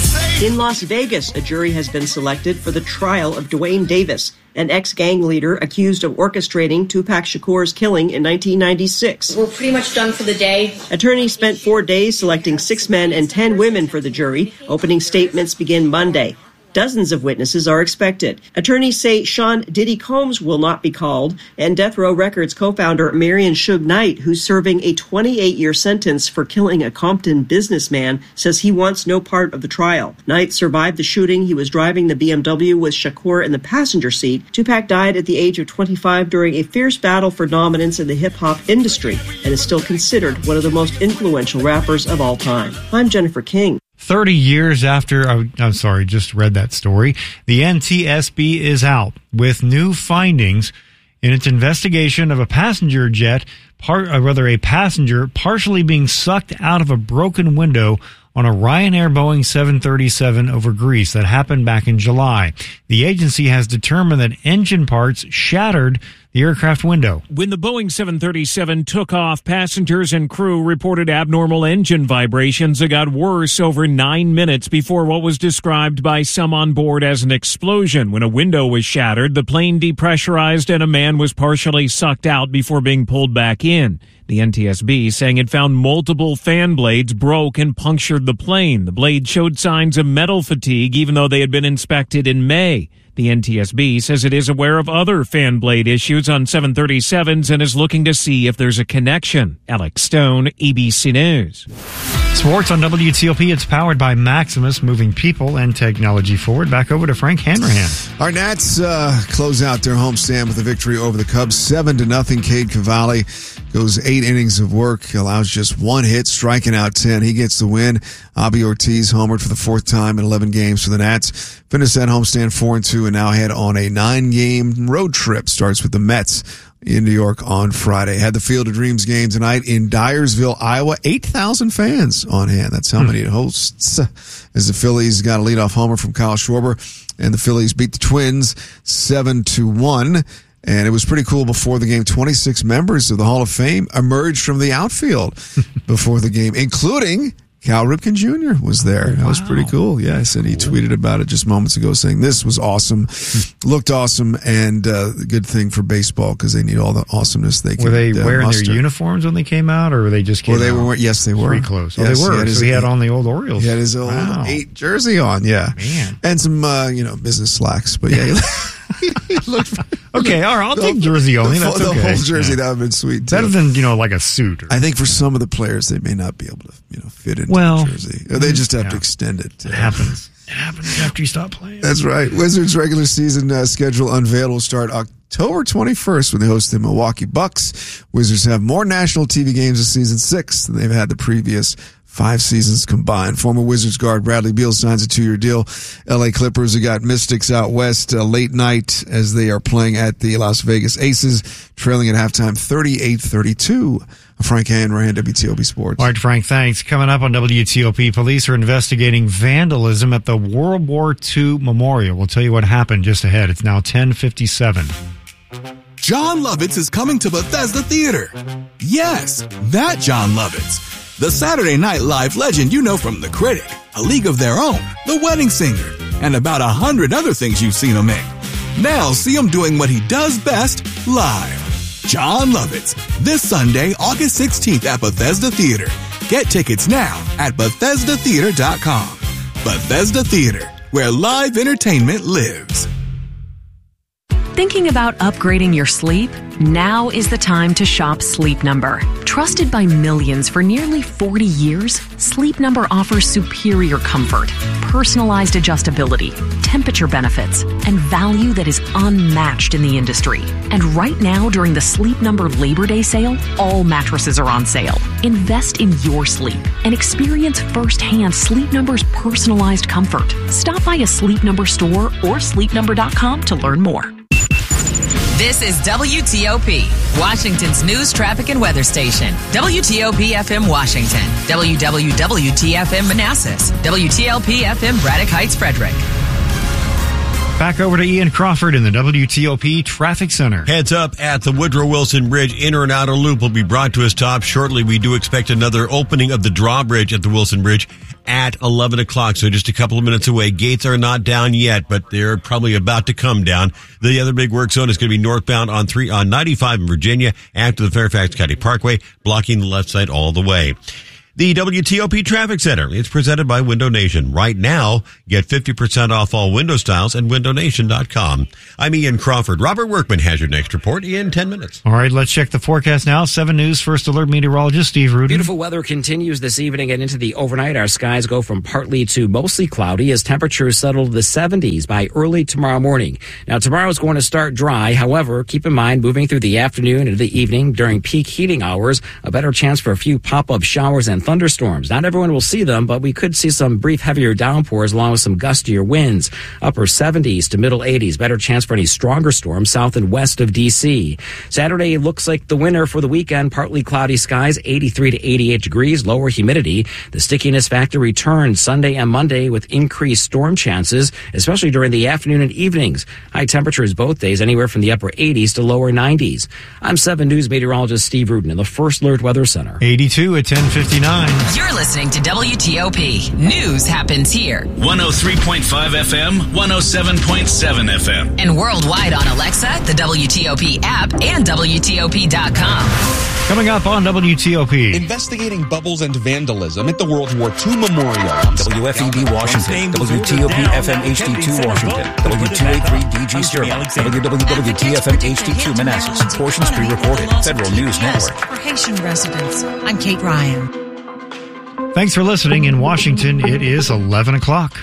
In Las Vegas, a jury has been selected for the trial of Dwayne Davis, an ex-gang leader accused of orchestrating Tupac Shakur's killing in nineteen ninety-six. We're pretty much done for the day. Attorneys spent four days selecting six men and ten women for the jury. Opening statements begin Monday. Dozens of witnesses are expected. Attorneys say Sean Diddy Combs will not be called, and Death Row Records co-founder Marion Suge Knight, who's serving a twenty-eight-year sentence for killing a Compton businessman, says he wants no part of the trial. Knight survived the shooting. He was driving the B M W with Shakur in the passenger seat. Tupac died at the age of twenty-five during a fierce battle for dominance in the hip-hop industry and is still considered one of the most influential rappers of all time. I'm Jennifer King. thirty years after, I'm sorry, just read that story, the N T S B is out with new findings in its investigation of a passenger jet, part, or rather a passenger partially being sucked out of a broken window on a Ryanair Boeing seven thirty-seven over Greece. That happened back in July. The agency has determined that engine parts shattered the aircraft window. When the Boeing seven thirty-seven took off, passengers and crew reported abnormal engine vibrations that got worse over nine minutes before what was described by some on board as an explosion. When a window was shattered, the plane depressurized and a man was partially sucked out before being pulled back in. The N T S B saying it found multiple fan blades broke and punctured the plane. The blade showed signs of metal fatigue even though they had been inspected in May. The N T S B says it is aware of other fan blade issues on seven thirty-sevens and is looking to see if there's a connection. Alex Stone, A B C News. Sports on W T O P. It's powered by Maximus, moving people and technology forward. Back over to Frank Hanrahan. Our Nats uh, close out their homestand with a victory over the Cubs, seven to nothing. Cade Cavalli goes eight innings of work, allows just one hit, striking out ten. He gets the win. Abby Ortiz homered for the fourth time in eleven games for the Nats. Finished that homestand four and two, and now head on a nine-game road trip. Starts with the Mets in New York on Friday. Had the Field of Dreams game tonight in Dyersville, Iowa. eight thousand fans on hand. That's how many it hosts. As the Phillies got a leadoff homer from Kyle Schwarber, and the Phillies beat the Twins seven to one. And it was pretty cool before the game. twenty-six members of the Hall of Fame emerged from the outfield before the game, including Cal Ripken Junior was there. That wow. was pretty cool. Yeah, I said he tweeted about it just moments ago saying this was awesome, looked awesome, and uh, good thing for baseball because they need all the awesomeness they can. Were they uh, wearing muster. their uniforms when they came out, or were they just came well, they out? were. Yes, they were. Pretty close. Yes, oh, they were. He had his, so he had on the old Orioles. He had his old wow. eight jersey on, yeah. Man. And some, uh, you know, business slacks. But yeah, he looked... Okay, all right, I'll take jersey only. That's the okay. whole jersey, yeah. that would have been sweet, too. Better than, you know, like a suit. Or, I think for some of the players, they may not be able to, you know, fit into well, the jersey. Or they just have yeah. to extend it. It happens. It happens after you stop playing. That's right. Wizards' regular season uh, schedule unveiled will start October twenty-first when they host the Milwaukee Bucks. Wizards have more national T V games this season, six, than they've had the previous five seasons combined. Former Wizards guard Bradley Beal signs a two-year deal. L A Clippers have got Mystics out west uh, late night as they are playing at the Las Vegas Aces, trailing at halftime thirty-eight thirty-two. Frank Hanrahan, W T O P Sports. All right, Frank, thanks. Coming up on W T O P, police are investigating vandalism at the World War Two Memorial. We'll tell you what happened just ahead. It's now ten fifty-seven. Jon Lovitz is coming to Bethesda Theater. Yes, that Jon Lovitz. The Saturday Night Live legend you know from The Critic, A League of Their Own, The Wedding Singer, and about a hundred other things you've seen him in. Now see him doing what he does best, live. Jon Lovitz, this Sunday, August sixteenth at Bethesda Theater. Get tickets now at Bethesda Theater dot com. Bethesda Theater, where live entertainment lives. Thinking about upgrading your sleep? Now is the time to shop Sleep Number. Trusted by millions for nearly forty years, Sleep Number offers superior comfort, personalized adjustability, temperature benefits, and value that is unmatched in the industry. And right now, during the Sleep Number Labor Day sale, all mattresses are on sale. Invest in your sleep and experience firsthand Sleep Number's personalized comfort. Stop by a Sleep Number store or sleep number dot com to learn more. This is W T O P, Washington's news, traffic, and weather station. W T O P F M Washington, W W W T F M Manassas, W T L P F M Braddock Heights, Frederick. Back over to Ian Crawford in the W T O P Traffic Center. Heads up at the Woodrow Wilson Bridge. Inner and outer loop will be brought to a stop shortly. We do expect another opening of the drawbridge at the Wilson Bridge at eleven o'clock, so just a couple of minutes away. Gates are not down yet, but they're probably about to come down. The other big work zone is going to be northbound on three on ninety-five in Virginia after the Fairfax County Parkway, blocking the left side all the way. The W T O P Traffic Center. It's presented by Window Nation. Right now, get fifty percent off all window styles at window nation dot com. I'm Ian Crawford. Robert Workman has your next report in ten minutes. All right, let's check the forecast now. seven News First Alert meteorologist Steve Rudin. Beautiful weather continues this evening and into the overnight. Our skies go from partly to mostly cloudy as temperatures settle to the seventies by early tomorrow morning. Now, tomorrow is going to start dry. However, keep in mind, moving through the afternoon into the evening during peak heating hours, a better chance for a few pop-up showers and thunderstorms. Not everyone will see them, but we could see some brief heavier downpours along with some gustier winds. Upper seventies to middle eighties. Better chance for any stronger storms south and west of D C. Saturday looks like the winner for the weekend. Partly cloudy skies, eighty-three to eighty-eight degrees, lower humidity. The stickiness factor returns Sunday and Monday with increased storm chances, especially during the afternoon and evenings. High temperatures both days, anywhere from the upper eighties to lower nineties. I'm seven News meteorologist Steve Rudin in the First Alert Weather Center. eighty-two at ten fifty-nine. You're listening to W T O P. News happens here. one oh three point five F M, one oh seven point seven F M. And worldwide on Alexa, the W T O P app, and W T O P dot com. Coming up on W T O P. Investigating bubbles and vandalism at the World War Two Memorial. W F E B Washington, W T O P F M H D two Washington, W two eighty-three D G Sterling, W W W T F M H D two Manassas. Portions pre-recorded. Federal News Network. For Haitian residents, I'm Kate Ryan. Thanks for listening. In Washington, it is eleven o'clock.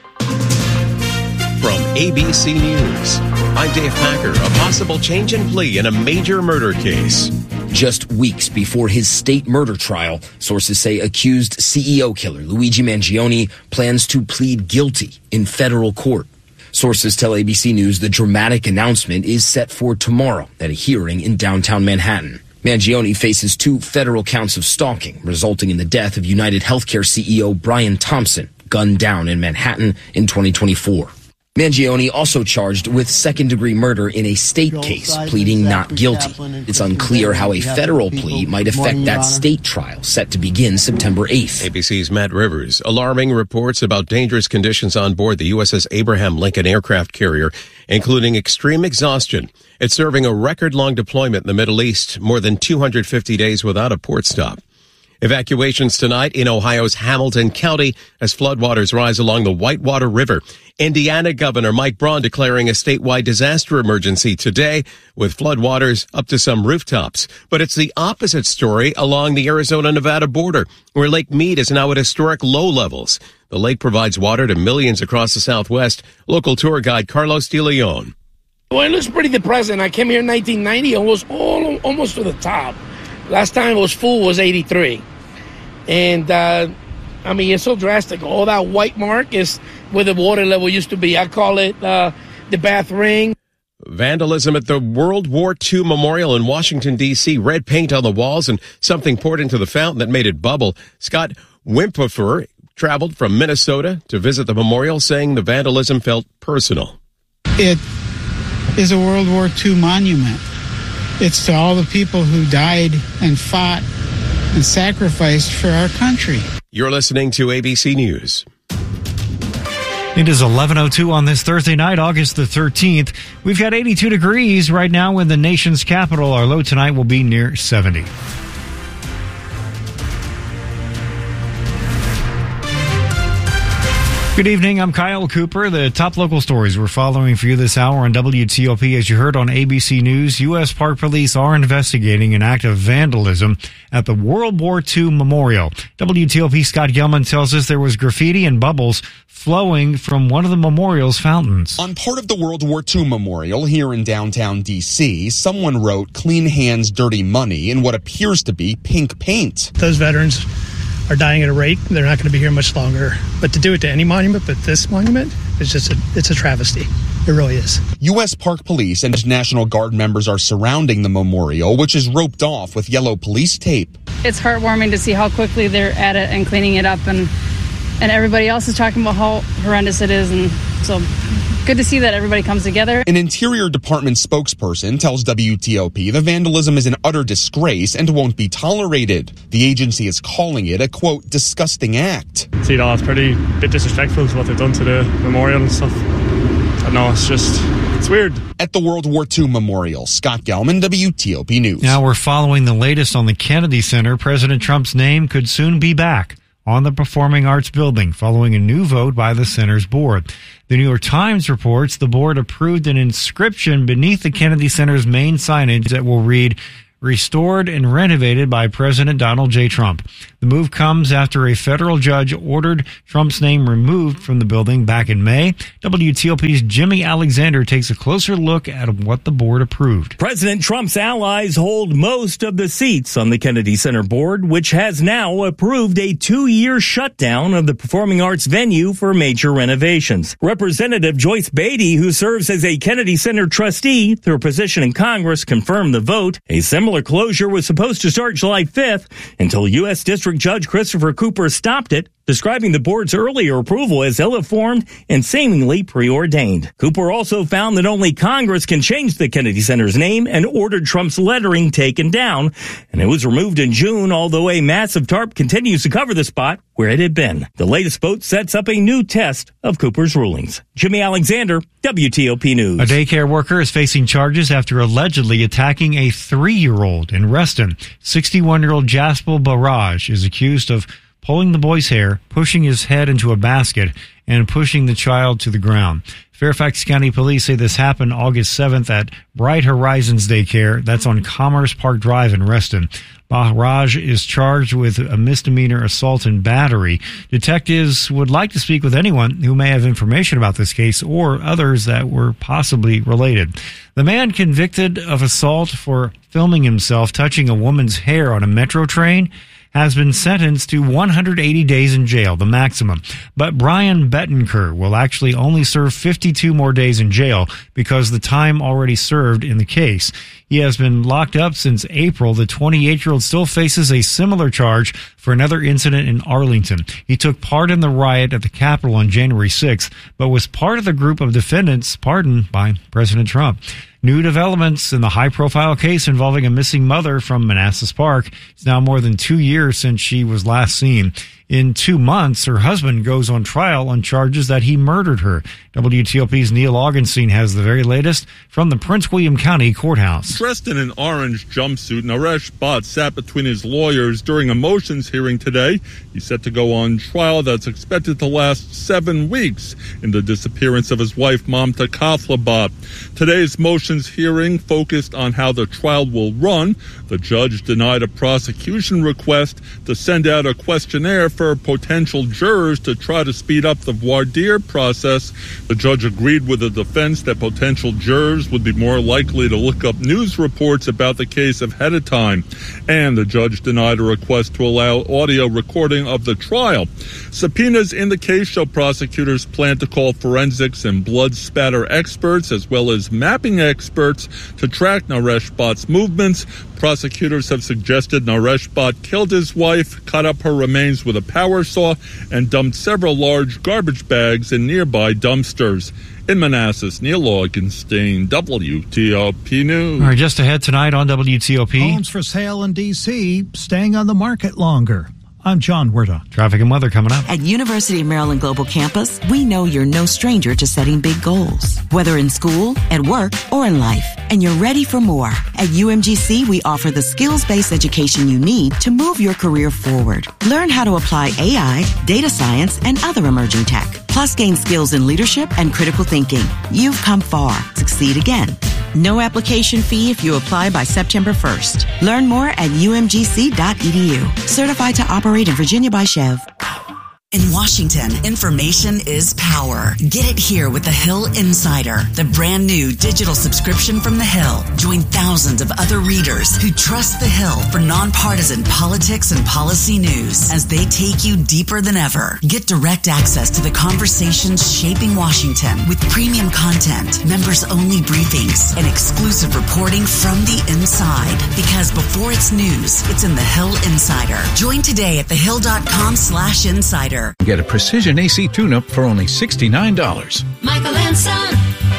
From A B C News, I'm Dave Packer. A possible change in plea in a major murder case. Just weeks before his state murder trial, sources say accused C E O killer Luigi Mangione plans to plead guilty in federal court. Sources tell A B C News the dramatic announcement is set for tomorrow at a hearing in downtown Manhattan. Mangione faces two federal counts of stalking, resulting in the death of United Healthcare C E O Brian Thompson, gunned down in Manhattan in twenty twenty-four. Mangione also charged with second-degree murder in a state case, pleading not guilty. It's unclear how a federal plea might affect that state trial set to begin September eighth. A B C's Matt Rivers. Alarming reports about dangerous conditions on board the U S S Abraham Lincoln aircraft carrier, including extreme exhaustion. It's serving a record-long deployment in the Middle East, more than two hundred fifty days without a port stop. Evacuations tonight in Ohio's Hamilton County as floodwaters rise along the Whitewater River. Indiana Governor Mike Braun declaring a statewide disaster emergency today with floodwaters up to some rooftops. But it's the opposite story along the Arizona-Nevada border, where Lake Mead is now at historic low levels. The lake provides water to millions across the Southwest. Local tour guide Carlos De Leon. Well, it looks pretty depressing. I came here in nineteen ninety, almost all, almost to the top. Last time it was full was eighty-three. And, uh, I mean, it's so drastic. All that white mark is where the water level used to be. I call it uh, the Bath Ring. Vandalism at the World War Two Memorial in Washington, D C Red paint on the walls and something poured into the fountain that made it bubble. Scott Wimpefer traveled from Minnesota to visit the memorial, saying the vandalism felt personal. It is a World War Two monument. It's to all the people who died and fought and sacrificed for our country. You're listening to A B C News. It is eleven oh two on this Thursday night, August the thirteenth. We've got eighty-two degrees right now in the nation's capital. Our low tonight will be near seventy. Good evening, I'm Kyle Cooper. The top local stories we're following for you this hour on W T O P. As you heard on A B C News, U S Park Police are investigating an act of vandalism at the World War Two Memorial. W T O P Scott Gelman tells us there was graffiti and bubbles flowing from one of the memorial's fountains. On part of the World War Two Memorial here in downtown D C, someone wrote "Clean hands, dirty money" in what appears to be pink paint. Those veterans are dying at a rate. They're not going to be here much longer. But to do it to any monument, but this monument, is just a, it's a travesty. It really is. U S Park Police and National Guard members are surrounding the memorial, which is roped off with yellow police tape. It's heartwarming to see how quickly they're at it and cleaning it up, and and everybody else is talking about how horrendous it is, and so good to see that everybody comes together. An Interior Department spokesperson tells W T O P the vandalism is an utter disgrace and won't be tolerated. The agency is calling it a, quote, disgusting act. See, no, it's pretty bit disrespectful to what they've done to the memorial and stuff. I don't know, it's just, it's weird. At the World War Two Memorial, Scott Gelman, W T O P News. Now we're following the latest on the Kennedy Center. President Trump's name could soon be back on the Performing Arts Building following a new vote by the center's board. The New York Times reports the board approved an inscription beneath the Kennedy Center's main signage that will read, "Restored and renovated by President Donald J. Trump." The move comes after a federal judge ordered Trump's name removed from the building back in May. W T O P's Jimmy Alexander takes a closer look at what the board approved. President Trump's allies hold most of the seats on the Kennedy Center board, which has now approved a two-year shutdown of the performing arts venue for major renovations. Representative Joyce Beatty, who serves as a Kennedy Center trustee through a position in Congress, confirmed the vote. A similar closure was supposed to start July fifth until U S District Judge Christopher Cooper stopped it, describing the board's earlier approval as ill-informed and seemingly preordained. Cooper also found that only Congress can change the Kennedy Center's name and ordered Trump's lettering taken down, and it was removed in June, although a massive tarp continues to cover the spot where it had been. The latest vote sets up a new test of Cooper's rulings. Jimmy Alexander, W T O P News. A daycare worker is facing charges after allegedly attacking a three-year-old in Reston. sixty-one-year-old Jaspel Barrage is accused of pulling the boy's hair, pushing his head into a basket, and pushing the child to the ground. Fairfax County Police say this happened August seventh at Bright Horizons Daycare. That's on Commerce Park Drive in Reston. Barrage is charged with a misdemeanor assault and battery. Detectives would like to speak with anyone who may have information about this case or others that were possibly related. The man convicted of assault for filming himself touching a woman's hair on a metro train has been sentenced to one hundred eighty days in jail, the maximum. But Brian Bettenker will actually only serve fifty-two more days in jail because the time already served in the case. He has been locked up since April. The twenty-eight-year-old still faces a similar charge for another incident in Arlington. He took part in the riot at the Capitol on January sixth, but was part of the group of defendants pardoned by President Trump. New developments in the high-profile case involving a missing mother from Manassas Park. It's now more than two years since she was last seen. In two months, her husband goes on trial on charges that he murdered her. W T O P's Neil Augenstein has the very latest from the Prince William County Courthouse. Dressed in an orange jumpsuit, Naresh Bhatt sat between his lawyers during a motions hearing today. He's set to go on trial that's expected to last seven weeks in the disappearance of his wife, Mamta Kathla Bhatt. Today's motions hearing focused on how the trial will run. The judge denied a prosecution request to send out a questionnaire for potential jurors to try to speed up the voir dire process. The judge agreed with the defense that potential jurors would be more likely to look up news reports about the case ahead of time. And the judge denied a request to allow audio recording of the trial. Subpoenas in the case show prosecutors plan to call forensics and blood spatter experts as well as mapping experts to track Naresh Bhatt's movements. Prosecutors have suggested Naresh Bhatt killed his wife, cut up her remains with a power saw, and dumped several large garbage bags in nearby dumpsters. In Manassas, Neil Augenstein, W T O P News. All right, just ahead tonight on W T O P. Homes for sale in D C staying on the market longer. I'm John Werdock. Traffic and weather coming up. At University of Maryland Global Campus, we know you're no stranger to setting big goals, whether in school, at work, or in life. And you're ready for more. At U M G C, we offer the skills-based education you need to move your career forward. Learn how to apply A I, data science, and other emerging tech. Plus, gain skills in leadership and critical thinking. You've come far. Succeed again. No application fee if you apply by September first. Learn more at U M G C dot E D U. Certified to operate in Virginia by Chev. In Washington, information is power. Get it here with The Hill Insider, the brand new digital subscription from The Hill. Join thousands of other readers who trust The Hill for nonpartisan politics and policy news as they take you deeper than ever. Get direct access to the conversations shaping Washington with premium content, members-only briefings, and exclusive reporting from the inside. Because before it's news, it's in The Hill Insider. Join today at thehill.com slash insider. Get a Precision A C tune-up for only sixty-nine dollars. Michael and Son.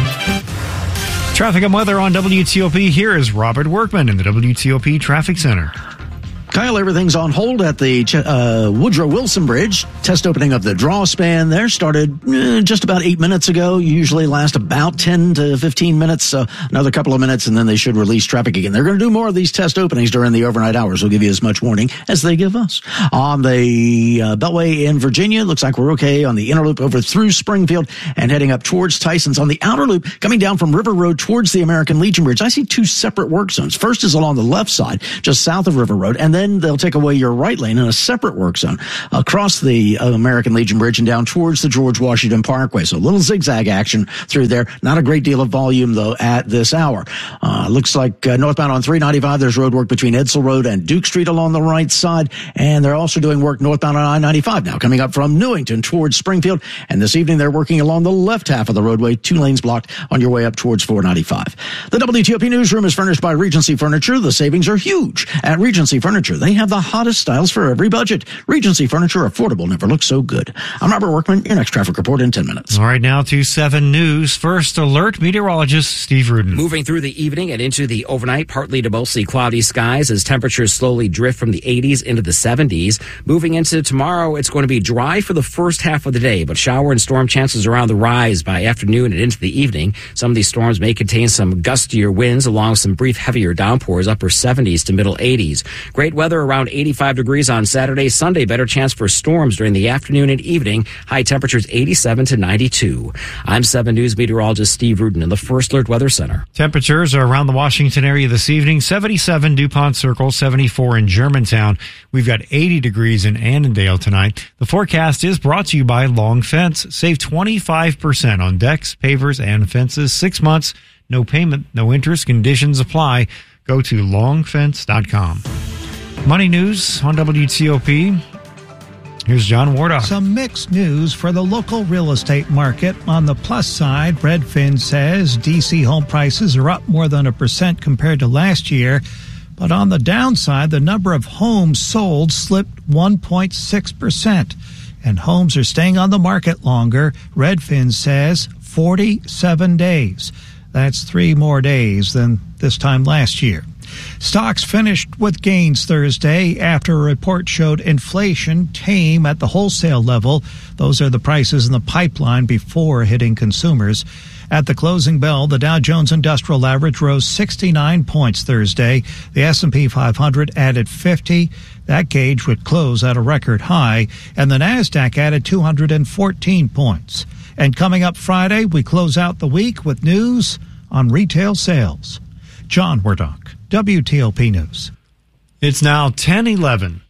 Traffic and weather on W T O P. Here is Robert Workman in the W T O P Traffic Center. Kyle, everything's on hold at the uh, Woodrow Wilson Bridge. Test opening of the draw span there started uh, just about eight minutes ago. Usually last about ten to fifteen minutes, so another couple of minutes, and then they should release traffic again. They're going to do more of these test openings during the overnight hours. We'll give you as much warning as they give us. On the uh, Beltway in Virginia, looks like we're okay on the inner loop over through Springfield and heading up towards Tyson's. On the outer loop, coming down from River Road towards the American Legion Bridge, I see two separate work zones. First is along the left side, just south of River Road, and then Then they'll take away your right lane in a separate work zone across the uh, American Legion Bridge and down towards the George Washington Parkway. So a little zigzag action through there. Not a great deal of volume, though, at this hour. Uh, looks like uh, northbound on three ninety-five, there's road work between Edsel Road and Duke Street along the right side. And they're also doing work northbound on I ninety-five now, coming up from Newington towards Springfield. And this evening, they're working along the left half of the roadway, two lanes blocked on your way up towards four ninety-five. The W T O P Newsroom is furnished by Regency Furniture. The savings are huge at Regency Furniture. They have the hottest styles for every budget. Regency Furniture, affordable, never looks so good. I'm Robert Workman, your next traffic report in ten minutes. All right, now to seven News. First alert, meteorologist Steve Rudin. Moving through the evening and into the overnight, partly to mostly cloudy skies as temperatures slowly drift from the eighties into the seventies. Moving into tomorrow, it's going to be dry for the first half of the day, but shower and storm chances are on the rise by afternoon and into the evening. Some of these storms may contain some gustier winds along with some brief heavier downpours, upper seventies to middle eighties. Great weather around eighty-five degrees on Saturday. Sunday, better chance for storms during the afternoon and evening. High temperatures eighty-seven to ninety-two. I'm seven News meteorologist Steve Rudin in the First Alert Weather Center. Temperatures are around the Washington area this evening. seventy-seven DuPont Circle, seventy-four in Germantown. We've got eighty degrees in Annandale tonight. The forecast is brought to you by Long Fence. Save twenty-five percent on decks, pavers, and fences. Six months, no payment, no interest. Conditions apply. Go to long fence dot com. Money news on W T O P. Here's John Wardock. Some mixed news for the local real estate market. On the plus side, Redfin says D C home prices are up more than a percent compared to last year. But on the downside, the number of homes sold slipped one point six percent. And homes are staying on the market longer. Redfin says forty-seven days. That's three more days than this time last year. Stocks finished with gains Thursday after a report showed inflation tame at the wholesale level. Those are the prices in the pipeline before hitting consumers. At the closing bell, the Dow Jones Industrial Average rose sixty-nine points Thursday. The S and P five hundred added fifty. That gauge would close at a record high. And the NASDAQ added two hundred fourteen points. And coming up Friday, we close out the week with news on retail sales. John Wardock, W T O P News. It's now ten eleven.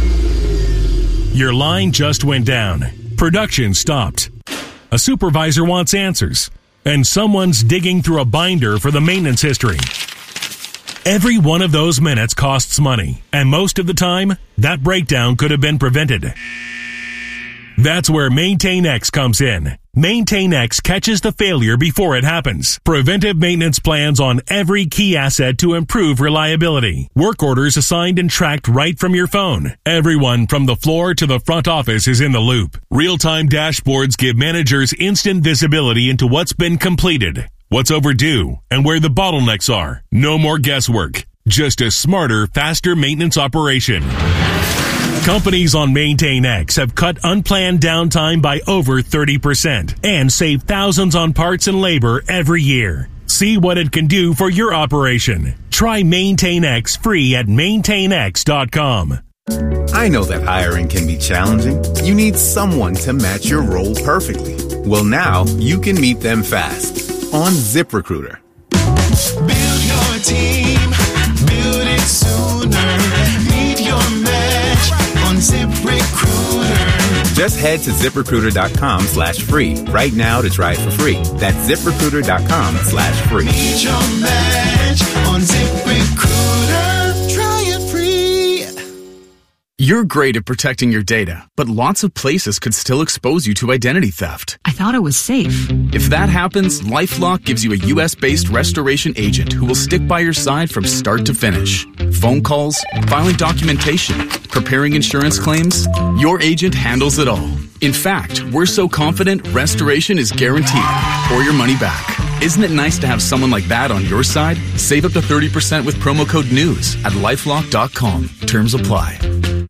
Your line just went down. Production stopped. A supervisor wants answers. And someone's digging through a binder for the maintenance history. Every one of those minutes costs money. And most of the time, that breakdown could have been prevented. That's where MaintainX comes in. MaintainX catches the failure before it happens. Preventive maintenance plans on every key asset to improve reliability. Work orders assigned and tracked right from your phone. Everyone from the floor to the front office is in the loop. Real-time dashboards give managers instant visibility into what's been completed, what's overdue, and where the bottlenecks are. No more guesswork. Just a smarter, faster maintenance operation. Companies on Maintain X have cut unplanned downtime by over thirty percent and saved thousands on parts and labor every year. See what it can do for your operation. Try Maintain X free at maintain x dot com. I know that hiring can be challenging. You need someone to match your role perfectly. Well, now you can meet them fast on ZipRecruiter. Build your team, build it sooner. Meet your match on ZipRecruiter. Just head to ZipRecruiter.com slash free right now to try it for free. That's ZipRecruiter.com slash free. Meet your match on ZipRecruiter. Try it free. You're great at protecting your data, but lots of places could still expose you to identity theft. I thought it was safe. If that happens, LifeLock gives you a U S-based restoration agent who will stick by your side from start to finish. Phone calls, filing documentation, preparing insurance claims, your agent handles it all. In fact, we're so confident restoration is guaranteed or your money back. Isn't it nice to have someone like that on your side? Save up to thirty percent with promo code NEWS at lifelock dot com. Terms apply.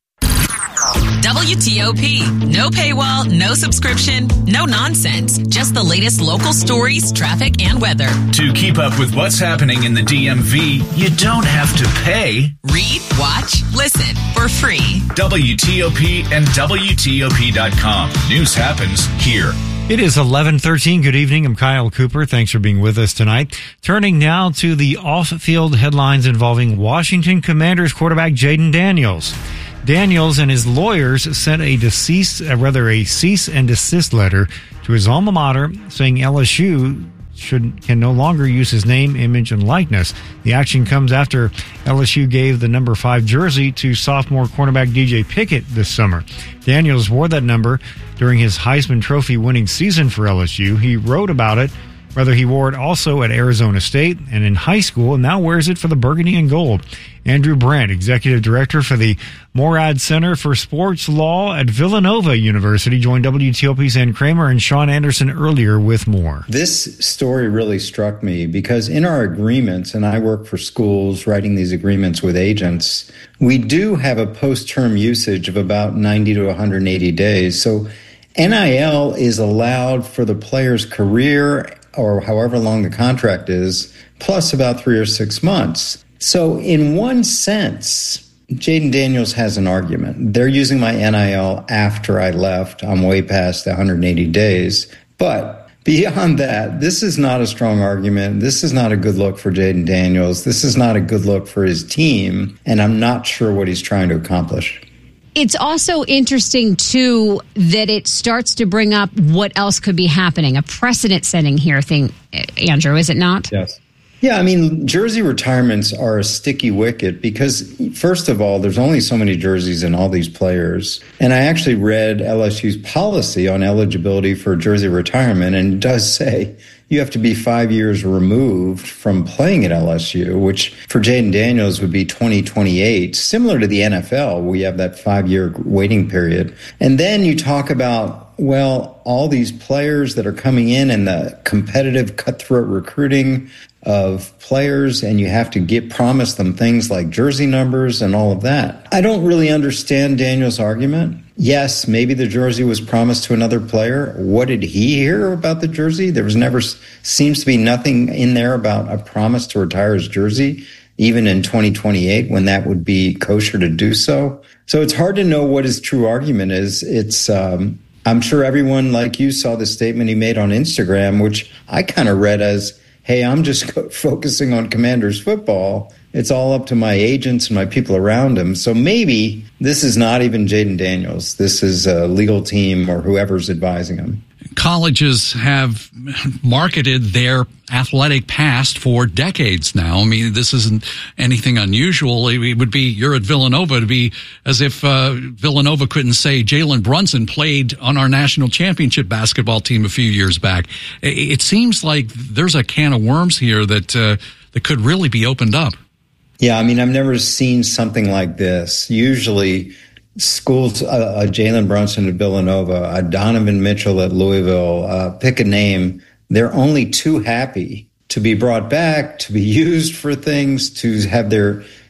W T O P. No paywall, no subscription, no nonsense. Just the latest local stories, traffic, and weather. To keep up with what's happening in the D M V, you don't have to pay. Read, watch, listen for free. W T O P and W T O P dot com. News happens here. It is eleven thirteen. Good evening. I'm Kyle Cooper. Thanks for being with us tonight. Turning now to the off-field headlines involving Washington Commanders quarterback Jayden Daniels. Daniels and his lawyers sent a decease, uh, rather a cease and desist letter to his alma mater saying L S U should can no longer use his name, image, and likeness. The action comes after L S U gave the number five jersey to sophomore cornerback D J Pickett this summer. Daniels wore that number during his Heisman Trophy winning season for L S U. He wrote about it. Rather, he wore it also at Arizona State and in high school, and now wears it for the burgundy and gold. Andrew Brandt, executive director for the Morad Center for Sports Law at Villanova University, joined W T O P's Ann Kramer and Sean Anderson earlier with more. This story really struck me because in our agreements, and I work for schools writing these agreements with agents, we do have a post-term usage of about ninety to one hundred eighty days. So N I L is allowed for the player's career or however long the contract is, plus about three or six months. So in one sense, Jayden Daniels has an argument. They're using my N I L after I left. I'm way past the one hundred eighty days. But beyond that, this is not a strong argument. This is not a good look for Jayden Daniels. This is not a good look for his team. And I'm not sure what he's trying to accomplish. It's also interesting, too, that it starts to bring up what else could be happening. A precedent-setting here thing, Andrew, is it not? Yes. Yeah, I mean, jersey retirements are a sticky wicket because, first of all, there's only so many jerseys in all these players. And I actually read L S U's policy on eligibility for jersey retirement, and it does say you have to be five years removed from playing at L S U, which for Jayden Daniels would be twenty twenty-eight. Similar to the N F L, we have that five-year waiting period. And then you talk about, well, all these players that are coming in and the competitive cutthroat recruiting of players, and you have to get promise them things like jersey numbers and all of that. I don't really understand Daniel's argument. Yes, maybe the jersey was promised to another player. What did he hear about the jersey? There was never, seems to be nothing in there about a promise to retire his jersey, even in twenty twenty-eight when that would be kosher to do so. So it's hard to know what his true argument is. It's, um, I'm sure everyone like you saw the statement he made on Instagram, which I kind of read as, hey, I'm just focusing on Commanders football. It's all up to my agents and my people around him. So maybe this is not even Jayden Daniels. This is a legal team or whoever's advising him. Colleges have marketed their athletic past for decades now. I mean, this isn't anything unusual. It would be, you're at Villanova, to be as if uh, Villanova couldn't say Jalen Brunson played on our national championship basketball team a few years back. It seems like there's a can of worms here that uh, that could really be opened up. Yeah, I mean, I've never seen something like this. Usually schools, uh, a Jalen Brunson at Villanova, a Donovan Mitchell at Louisville, uh, pick a name, they're only too happy to be brought back, to be used for things, to have their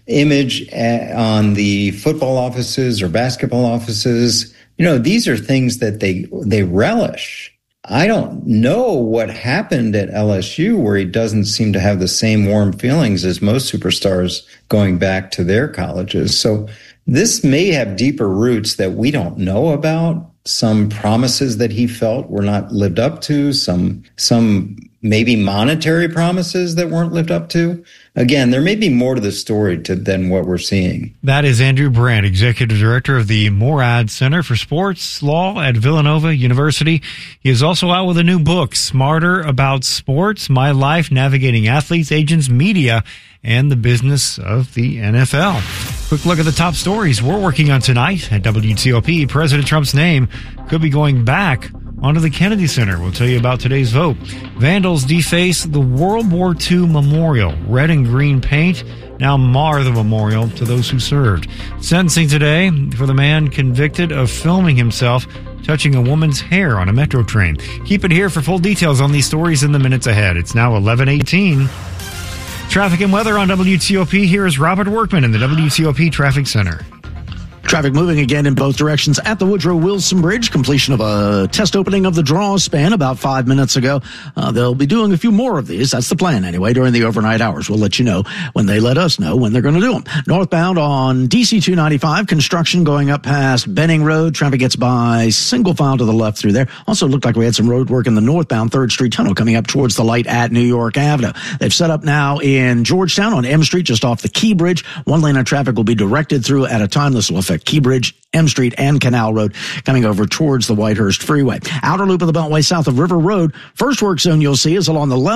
image on the football offices or basketball offices. You know, these are things that they they relish. I don't know what happened at L S U where he doesn't seem to have the same warm feelings as most superstars going back to their colleges. So this may have deeper roots that we don't know about. Some promises that he felt were not lived up to, some some maybe monetary promises that weren't lived up to. Again, there may be more to the story to, than what we're seeing. That is Andrew Brandt, Executive Director of the Morad Center for Sports Law at Villanova University. He is also out with a new book, Smarter About Sports, My Life Navigating Athletes, Agents, Media, and the Business of the N F L. Quick look at the top stories we're working on tonight at W T O P. President Trump's name could be going back onto the Kennedy Center. We'll tell you about today's vote. Vandals deface the World War Two memorial. Red and green paint now mar the memorial to those who served. Sentencing today for the man convicted of filming himself touching a woman's hair on a metro train. Keep it here for full details on these stories in the minutes ahead. It's now eleven eighteen. Traffic and weather on W T O P. Here is Robert Workman in the W T O P Traffic Center. Traffic moving again in both directions at the Woodrow Wilson Bridge. Completion of a test opening of the draw span about five minutes ago. Uh, they'll be doing a few more of these. That's the plan anyway during the overnight hours. We'll let you know when they let us know when they're going to do them. Northbound on D C two ninety-five, construction going up past Benning Road. Traffic gets by single file to the left through there. Also looked like we had some road work in the northbound third Street Tunnel coming up towards the light at New York Avenue. They've set up now in Georgetown on M Street just off the Key Bridge. One lane of traffic will be directed through at a time. This will affect Key Bridge, M Street, and Canal Road coming over towards the Whitehurst Freeway. Outer loop of the Beltway south of River Road. First work zone you'll see is along the left